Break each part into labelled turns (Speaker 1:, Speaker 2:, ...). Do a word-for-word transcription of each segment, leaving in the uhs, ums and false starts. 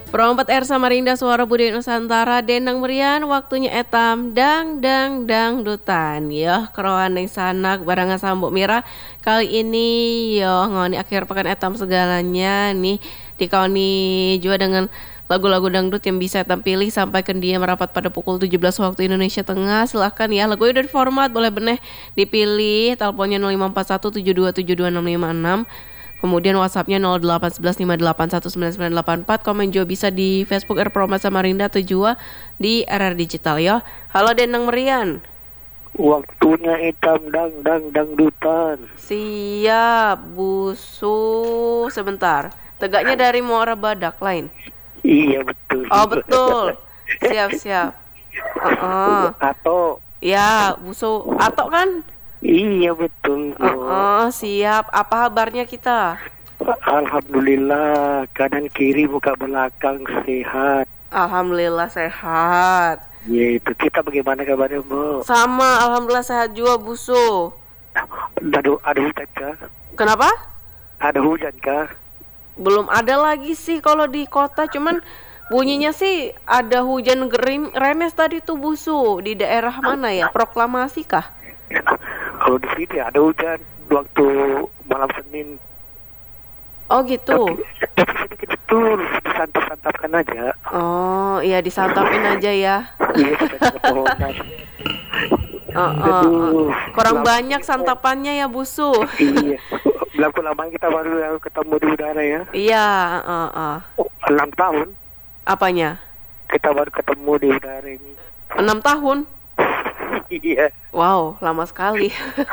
Speaker 1: Perompat R Samarinda Suara Budaya Nusantara Dendang Merian waktunya etam dang dang dang dutan yo keroan yang sanak barangan sambuk mira kali ini yo ngoni akhir pekan etam segalanya nih dikauni juga dengan lagu-lagu dangdut yang bisa etam pilih sampai ke dia merapat pada pukul tujuh belas waktu Indonesia Tengah. Silahkan ya lagu udah di format boleh beneh dipilih teleponnya nol lima empat satu tujuh dua tujuh dua enam lima enam. Kemudian WhatsAppnya nol delapan satu satu lima delapan satu sembilan sembilan delapan empat. Komen juga bisa di Facebook R Promat Samarinda atau juga di R R Digital ya. Halo Dendang Merian.
Speaker 2: Waktunya hitam dang dang dangdutan.
Speaker 1: Siap busu sebentar. Tegaknya dari Muara Badak lain.
Speaker 2: Iya betul.
Speaker 1: Oh betul. Siap siap. Uh-uh.
Speaker 2: Atau.
Speaker 1: Ya busu Atok kan?
Speaker 2: Iya betul.
Speaker 1: Uh-uh, siap. Apa kabarnya kita?
Speaker 2: Alhamdulillah kanan kiri muka belakang sehat.
Speaker 1: Alhamdulillah sehat.
Speaker 2: Ya itu kita bagaimana kabarnya Bu?
Speaker 1: Sama alhamdulillah sehat juga busu.
Speaker 2: Ada ada hujan kah?
Speaker 1: Kenapa?
Speaker 2: Ada hujan kah?
Speaker 1: Belum ada lagi sih kalau di kota, cuman bunyinya sih ada hujan gerim remes tadi tuh busu. Di daerah mana ya? Proklamasi kah?
Speaker 2: Kalau di sini ada hujan waktu malam Senin.
Speaker 1: Oh gitu.
Speaker 2: Tapi, tapi sedikit betul, disantap-santapkan aja.
Speaker 1: Oh iya disantapin aja ya.
Speaker 2: Iya kita pohonan.
Speaker 1: Uh, uh, uh. Kurang banyak santapannya ya busu.
Speaker 2: Iya. Belum lama kita baru ketemu di udara ya.
Speaker 1: Iya. Uh, uh.
Speaker 2: Oh, enam tahun.
Speaker 1: Apanya?
Speaker 2: Kita baru ketemu di udara ini.
Speaker 1: Enam tahun.
Speaker 2: Iya.
Speaker 1: Wow, lama sekali.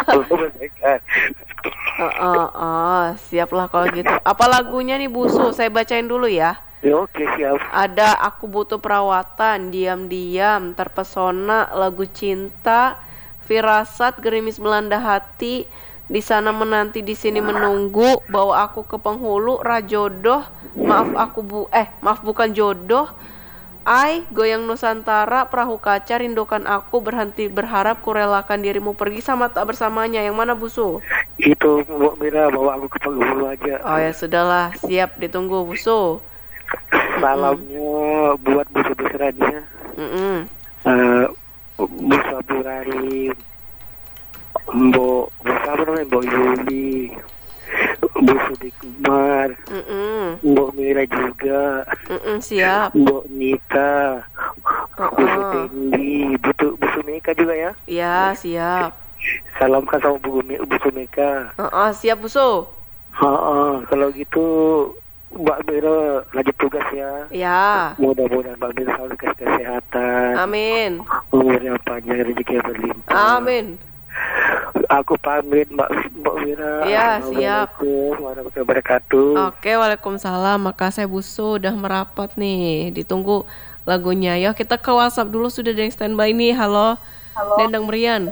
Speaker 1: uh, uh, uh, siaplah kalau gitu. Apa lagunya nih busu? Saya bacain dulu ya.
Speaker 2: Ya, oke siap.
Speaker 1: Ada Aku Butuh Perawatan, Diam-diam, Terpesona, Lagu Cinta, Firasat, Gerimis Melanda Hati, Di Sana Menanti, Di Sini Menunggu, Bawa Aku ke Penghulu, Rajodoh, Maaf Aku Bu eh Maaf Bukan Jodoh, Ai, Goyang Nusantara, Perahu Kaca, Rindukan Aku, Berhenti Berharap, Kurelakan Dirimu Pergi, Sama Tak Bersamanya. Yang mana busu?
Speaker 2: Itu Mbak Mira bawa aku ke Penghulu aja.
Speaker 1: Oh ya sudahlah, siap ditunggu busu.
Speaker 2: Salamnya mm-mm. buat busu besarnya.
Speaker 1: Mm-mm.
Speaker 2: Uh, Bu Saburari, Mbok Mbok apa namanya Mbok Yuli, Bu Sudikmar, Mbok Mira juga,
Speaker 1: Mm-mm, siap.
Speaker 2: Mbok Nita,
Speaker 1: uh-uh.
Speaker 2: Bu Sutendi, Bu Bu Sumeka juga ya?
Speaker 1: Iya siap.
Speaker 2: Salam kan sama Bu Bu Sumeka.
Speaker 1: Uh-uh, siap busu.
Speaker 2: Uh-uh. Kalau gitu Mbak Mira lanjut tugas ya.
Speaker 1: Ya.
Speaker 2: Mudah-mudahan Mbak Mira selalu dikasih kesehatan.
Speaker 1: Amin.
Speaker 2: Umurnya panjang, rezeki berlimpah.
Speaker 1: Amin.
Speaker 2: Aku pamit Mbak Mbak Mira.
Speaker 1: Ya siap.
Speaker 2: Warahmatullahi wabarakatuh.
Speaker 1: Oke, waalaikumsalam. Maka saya busu udah merapat nih. Ditunggu lagunya. Yuk kita ke WhatsApp dulu, sudah ada yang standby nih. Halo. Halo. Dendang Merian.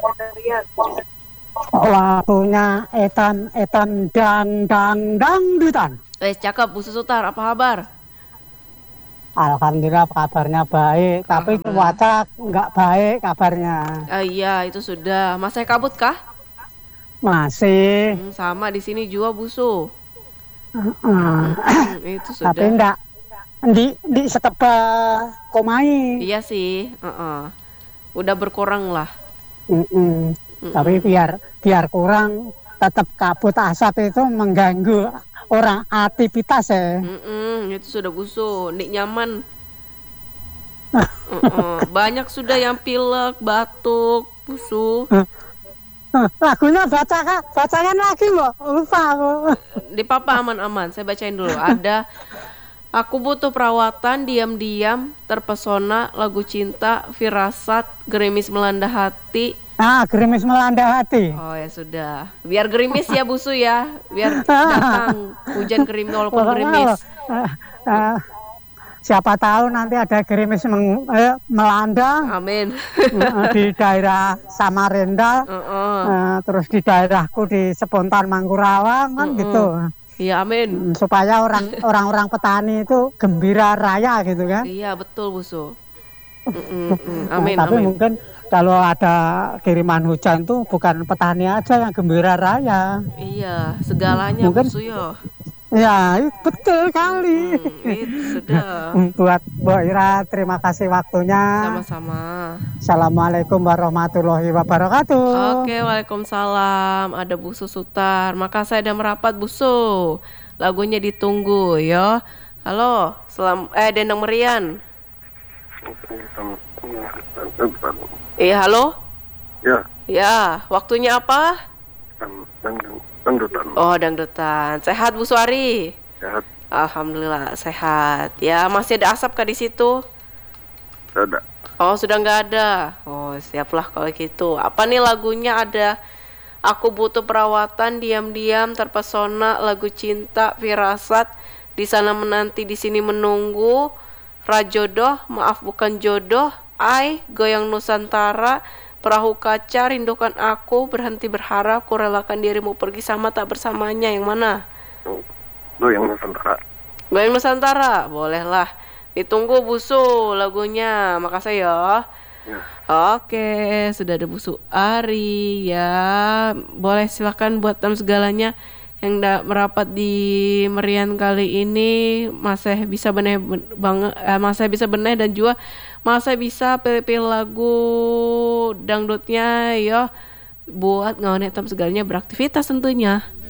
Speaker 3: Waktunya etan etan dang dang dang dutan.
Speaker 1: Eh cakep busu Sutar, apa kabar?
Speaker 3: Alhamdulillah kabarnya baik, tapi cuaca nggak baik kabarnya.
Speaker 1: Ah, iya itu sudah. Masih kabut kah?
Speaker 3: Masih.
Speaker 1: Hmm, sama di sini juga busu.
Speaker 3: Uh-uh.
Speaker 1: Hmm, itu sudah.
Speaker 3: Tapi enggak di di setebal komai.
Speaker 1: Iya sih. Uh-uh. Udah berkurang lah.
Speaker 3: Uh-uh. Uh-uh. Tapi biar biar kurang, tetap kabut asap itu mengganggu orang aktivitas ya.
Speaker 1: Mm-mm, itu sudah busu, nik nyaman. uh-uh. Banyak sudah yang pilek, batuk, busu.
Speaker 3: Lagunya bacakan, bacakan lagi mbak, lupa aku.
Speaker 1: Di papa aman-aman, saya bacain dulu. Ada Aku Butuh Perawatan, Diam-diam, Terpesona, Lagu Cinta, Firasat, Gerimis Melanda Hati.
Speaker 3: Ah, Gerimis Melanda Hati.
Speaker 1: Oh ya sudah. Biar gerimis ya busu ya. Biar datang hujan gerimis walaupun gerimis.
Speaker 3: Uh, uh, siapa tahu nanti ada gerimis meng, eh, melanda.
Speaker 1: Amin.
Speaker 3: uh, di daerah Samarinda. Uh-uh. Uh, terus di daerahku di Spontan Mangkurawang kan uh-uh. gitu.
Speaker 1: Iya amin.
Speaker 3: Supaya orang orang-orang petani itu gembira raya gitu kan.
Speaker 1: Iya betul busu. Mm-mm, mm. Amin,
Speaker 3: nah, tapi
Speaker 1: amin.
Speaker 3: mungkin kalau ada kiriman hujan tuh bukan petani aja yang gembira raya.
Speaker 1: Iya, segalanya
Speaker 3: mungkin,
Speaker 1: busu yo.
Speaker 3: Ya, itu betul kali.
Speaker 1: Hmm, itu sudah.
Speaker 3: Buat Bu Ira, terima kasih waktunya.
Speaker 1: Sama-sama.
Speaker 3: Assalamualaikum warahmatullahi wabarakatuh.
Speaker 1: Oke, waalaikumsalam. Ada Bu Susutar. Maka saya udah merapat Bu Su. Lagunya ditunggu ya. Halo, selam eh Dendang Merian. Iya, halo.
Speaker 2: Ya,
Speaker 1: Ya, waktunya apa?
Speaker 2: dangdutan.
Speaker 1: Oh, dangdutan. Sehat Bu Suari?
Speaker 2: Sehat,
Speaker 1: Alhamdulillah sehat. Ya, masih ada asap kah di situ?
Speaker 2: ada.
Speaker 1: Oh, sudah nggak ada. Oh, siaplah kalau gitu. Apa nih lagunya ada? Aku butuh perawatan, diam-diam, terpesona, lagu cinta, firasat, di sana menanti, di sini menunggu, rajodoh, maaf bukan jodoh, ai, goyang Nusantara, perahu kaca, rindukan aku, berhenti berharap, kurelakan dirimu pergi sama tak bersamanya. Yang mana?
Speaker 2: Lu yang Nusantara.
Speaker 1: Goyang Nusantara, bolehlah. Ditunggu Busu lagunya. Makasih ya.
Speaker 2: Ya.
Speaker 1: Oke, sudah ada Bu Suari ya. Boleh silakan buat tamu segalanya yang dah merapat di Merian kali ini, masih bisa benih banget, eh, masih bisa benih dan juga masih bisa pilih-pilih lagu dangdutnya ya buat ngawin tamu segalanya beraktivitas tentunya.